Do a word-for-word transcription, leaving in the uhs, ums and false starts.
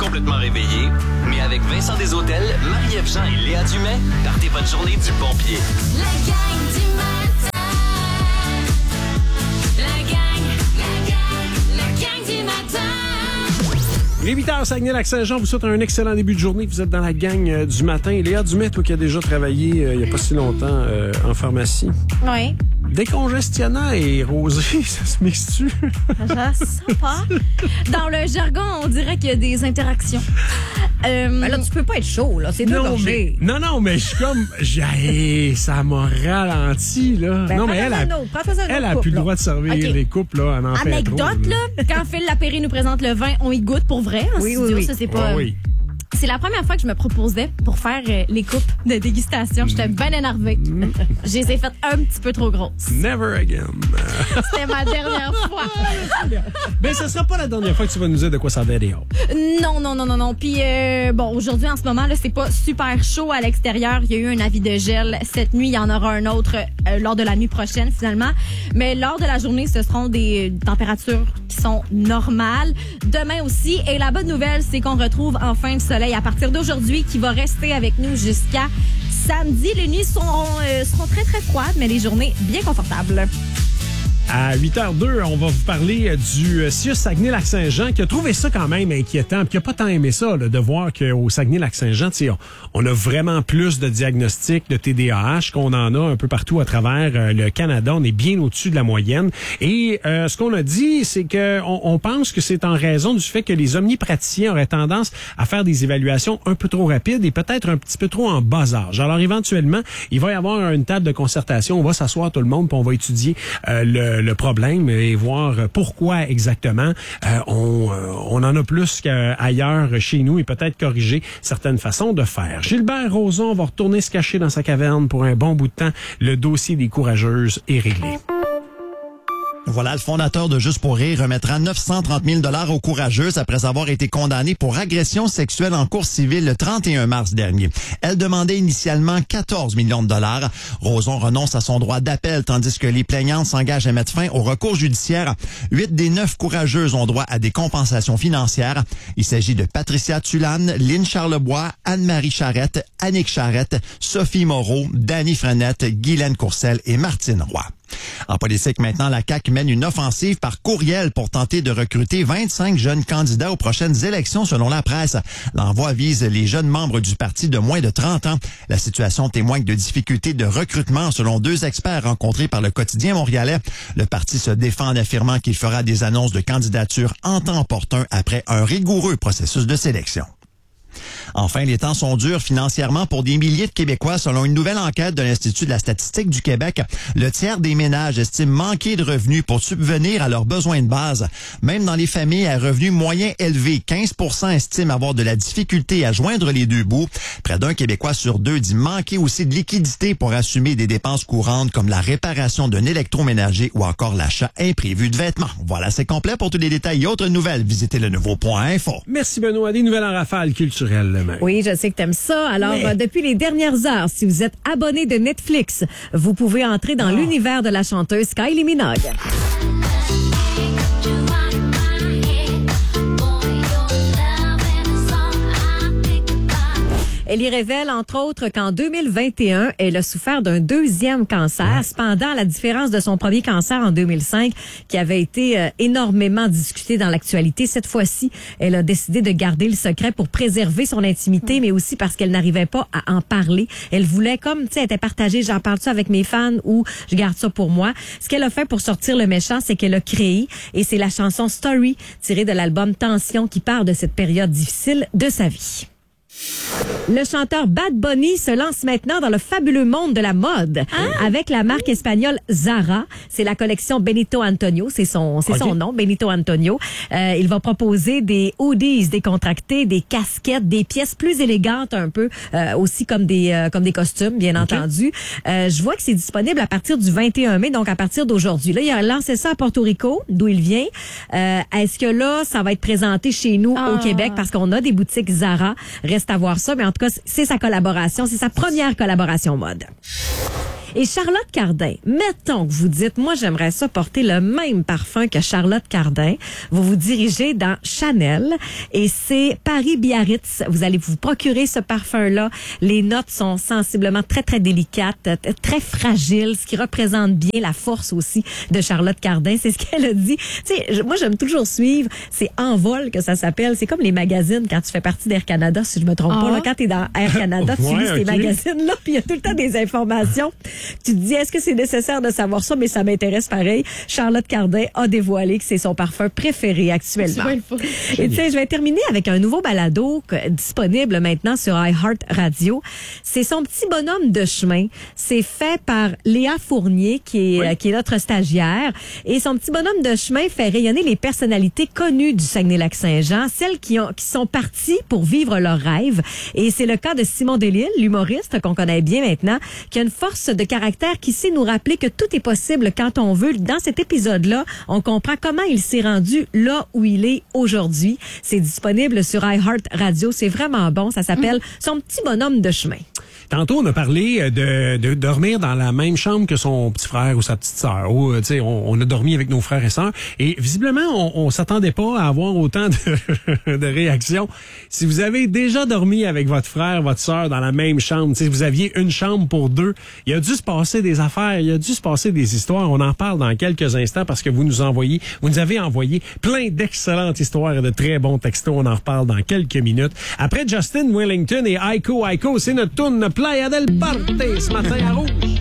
complètement réveillé. Mais avec Vincent Deshôtels, Marie-Ève Jean et Léa Dumais, partez votre journée du bon pied. La gang du matin. La gang, la gang, la gang du matin. Il est huit heures, Saguenay-Lac-Saint-Jean vous souhaite un excellent début de journée. Vous êtes dans la gang euh, du matin. Léa Dumais, toi qui as déjà travaillé euh, il n'y a pas si longtemps euh, en pharmacie. Oui. Décongestionnant et rosé, ça se mixe-tu? Je sais pas. Dans le jargon, on dirait qu'il y a des interactions. Euh, Ben là, tu peux pas être chaud, là. C'est deux Non, gorgées. mais, non, non, mais je suis comme... j'ai, ça m'a ralenti, là. Ben, non, mais prends-toi elle un a, autre, prends-toi un elle autre a couple, plus le là. droit de servir OK. les couples, là. Elle en fait Anecdote, trop, là, quand Phil Lapéry nous présente le vin, on y goûte pour vrai. En Oui, studio, oui, oui. ça, c'est pas... Ah oui. C'est la première fois que je me proposais pour faire euh, les coupes de dégustation. J'étais bien énervée. Je les ai faites un petit peu trop grosses. Never again. C'était ma dernière fois. Ben, ce sera pas la dernière fois que tu vas nous dire de quoi ça va être. Non, non, non, non, non. Puis, euh, bon, aujourd'hui, en ce moment, là, c'est pas super chaud à l'extérieur. Il y a eu un avis de gel cette nuit. Il y en aura un autre euh, lors de la nuit prochaine, finalement. Mais lors de la journée, ce seront des températures qui sont normales. Demain aussi. Et la bonne nouvelle, c'est qu'on retrouve enfin le soleil à partir d'aujourd'hui qui va rester avec nous jusqu'à samedi. Les nuits seront, euh, seront très, très froides, mais les journées bien confortables. À huit heures deux, on va vous parler du C I U S Saguenay-Lac-Saint-Jean qui a trouvé ça quand même inquiétant, puis qui a pas tant aimé ça, là, de voir qu'au Saguenay-Lac-Saint-Jean, on, on a vraiment plus de diagnostics de T D A H qu'on en a un peu partout à travers euh, le Canada. On est bien au-dessus de la moyenne. Et euh, ce qu'on a dit, c'est que on, on pense que c'est en raison du fait que les omnipraticiens auraient tendance à faire des évaluations un peu trop rapides et peut-être un petit peu trop en bas âge. Alors éventuellement, il va y avoir une table de concertation. On va s'asseoir tout le monde, puis on va étudier euh, le le problème et voir pourquoi exactement euh, on, euh, on en a plus qu'ailleurs chez nous et peut-être corriger certaines façons de faire. Gilbert Rozon va retourner se cacher dans sa caverne pour un bon bout de temps. Le dossier des courageuses est réglé. Voilà, le fondateur de Juste pour rire remettra neuf cent trente mille dollars aux courageuses après avoir été condamné pour agression sexuelle en cour civile le trente et un mars dernier. Elle demandait initialement quatorze millions de dollars. Rozon renonce à son droit d'appel tandis que les plaignantes s'engagent à mettre fin au recours judiciaire. Huit des neuf courageuses ont droit à des compensations financières. Il s'agit de Patricia Tulane, Lynn Charlebois, Anne-Marie Charrette, Annick Charrette, Sophie Moreau, Dany Frenette, Guylaine Courcelle et Martine Roy. En politique, maintenant, la C A Q mène une offensive par courriel pour tenter de recruter vingt-cinq jeunes candidats aux prochaines élections, selon la presse. L'envoi vise les jeunes membres du parti de moins de trente ans. La situation témoigne de difficultés de recrutement, selon deux experts rencontrés par le quotidien montréalais. Le parti se défend en affirmant qu'il fera des annonces de candidature en temps opportun après un rigoureux processus de sélection. Enfin, les temps sont durs financièrement pour des milliers de Québécois. Selon une nouvelle enquête de l'Institut de la statistique du Québec, le tiers des ménages estiment manquer de revenus pour subvenir à leurs besoins de base. Même dans les familles à revenus moyens élevés, quinze pour cent estiment avoir de la difficulté à joindre les deux bouts. Près d'un Québécois sur deux dit manquer aussi de liquidité pour assumer des dépenses courantes comme la réparation d'un électroménager ou encore l'achat imprévu de vêtements. Voilà, c'est complet. Pour tous les détails et autres nouvelles, visitez le nouveau point info. Merci Benoît. Des nouvelles en rafale culturelles. Oui, je sais que t'aimes ça. Alors, Mais... euh, depuis les dernières heures, si vous êtes abonné de Netflix, vous pouvez entrer dans oh. l'univers de la chanteuse Kylie Minogue. Elle y révèle, entre autres, qu'en deux mille vingt et un, elle a souffert d'un deuxième cancer. Ouais. Cependant, à la différence de son premier cancer en deux mille cinq, qui avait été euh, énormément discuté dans l'actualité, cette fois-ci, elle a décidé de garder le secret pour préserver son intimité, mais aussi parce qu'elle n'arrivait pas à en parler. Elle voulait, comme, tu sais, elle était partagée, j'en parle ça avec mes fans ou je garde ça pour moi. Ce qu'elle a fait pour sortir le méchant, c'est qu'elle a créé, et c'est la chanson Story, tirée de l'album Tension, qui parle de cette période difficile de sa vie. Le chanteur Bad Bunny se lance maintenant dans le fabuleux monde de la mode ah. avec la marque espagnole Zara. C'est la collection Benito Antonio, c'est son c'est okay. son nom, Benito Antonio. Euh, il va proposer des hoodies décontractés, des casquettes, des pièces plus élégantes un peu, euh, aussi comme des euh, comme des costumes, bien okay. entendu. Euh, je vois que c'est disponible à partir du vingt et un mai, donc à partir d'aujourd'hui. Là, il a lancé ça à Porto Rico, d'où il vient. Euh, est-ce que là, ça va être présenté chez nous ah. au Québec parce qu'on a des boutiques Zara? Reste à voir ça, mais en tout cas, c'est sa collaboration, c'est sa première collaboration mode. Et Charlotte Cardin, mettons que vous dites, moi, j'aimerais ça porter le même parfum que Charlotte Cardin. Vous vous dirigez dans Chanel et c'est Paris-Biarritz. Vous allez vous procurer ce parfum-là. Les notes sont sensiblement très, très délicates, très fragiles, ce qui représente bien la force aussi de Charlotte Cardin. C'est ce qu'elle a dit. Tu sais, moi, j'aime toujours suivre. C'est En Vol que ça s'appelle. C'est comme les magazines quand tu fais partie d'Air Canada, si je me trompe Ah. pas. Là, quand tu es dans Air Canada, tu Ouais, lis ces ok. magazines-là, puis il y a tout le temps des informations. Tu te dis, est-ce que c'est nécessaire de savoir ça? Mais ça m'intéresse pareil. Charlotte Cardin a dévoilé que c'est son parfum préféré actuellement. C'est pas le fun. Et tu sais, je vais terminer avec un nouveau balado que- disponible maintenant sur iHeart Radio. C'est son petit bonhomme de chemin. C'est fait par Léa Fournier, qui est, Oui. euh, qui est notre stagiaire. Et son petit bonhomme de chemin fait rayonner les personnalités connues du Saguenay-Lac-Saint-Jean, celles qui ont, qui sont parties pour vivre leurs rêves. Et c'est le cas de Simon Delille, l'humoriste qu'on connaît bien maintenant, qui a une force de caractère qui sait nous rappeler que tout est possible quand on veut. Dans cet épisode-là, on comprend comment il s'est rendu là où il est aujourd'hui. C'est disponible sur iHeart Radio. C'est vraiment bon. Ça s'appelle Son petit bonhomme de chemin. Tantôt, on a parlé de, de dormir dans la même chambre que son petit frère ou sa petite sœur. Ou, tu sais, on, on a dormi avec nos frères et sœurs. Et visiblement, on, on s'attendait pas à avoir autant de, de réactions. Si vous avez déjà dormi avec votre frère, votre sœur dans la même chambre, si vous aviez une chambre pour deux, il a dû se passer des affaires, il a dû se passer des histoires. On en parle dans quelques instants parce que vous nous envoyez, vous nous avez envoyé plein d'excellentes histoires et de très bons textos. On en reparle dans quelques minutes. Après Justin Wellington et Aiko Aiko, c'est notre tourne Playa del Parte ce matin à Rouge.